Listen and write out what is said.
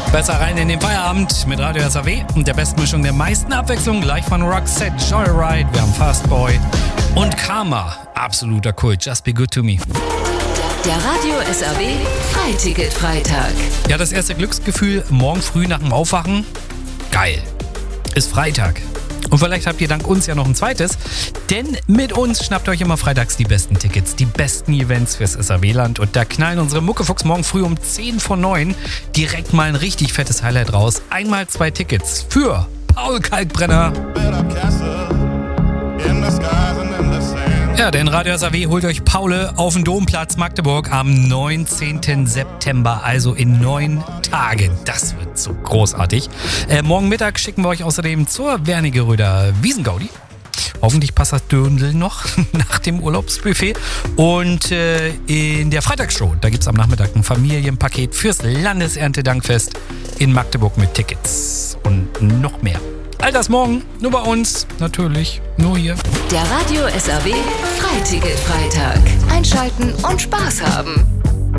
Besser rein in den Feierabend mit Radio SAW und der besten Mischung der meisten Abwechslung. Gleich von Roxette, Joyride, wir haben Fastboy und Karma. Absoluter Kult, Just Be Good To Me. Der Radio SAW Freiticket-Freitag. Ja, das erste Glücksgefühl morgen früh nach dem Aufwachen. Geil. Ist Freitag. Und vielleicht habt ihr dank uns ja noch ein zweites, denn mit uns schnappt euch immer freitags die besten Tickets, die besten Events fürs SAW-Land und da knallen unsere Muckefuchs morgen früh um 10 vor 9 direkt mal ein richtig fettes Highlight raus. Einmal 2 Tickets für Paul Kalkbrenner. Ja, denn Radio SAW holt euch Paul auf den Domplatz Magdeburg am 19. September, also in 9 Tagen. Das wird so großartig. Morgen Mittag schicken wir euch außerdem zur Wernigeröder Wiesengaudi. Hoffentlich passt das Döndel noch nach dem Urlaubsbuffet. Und in der Freitagsshow, da gibt es am Nachmittag ein Familienpaket fürs Landeserntedankfest in Magdeburg mit Tickets und noch mehr. All das morgen, nur bei uns, natürlich, nur hier. Der Radio SAW Freiticket-Freitag. Einschalten und Spaß haben.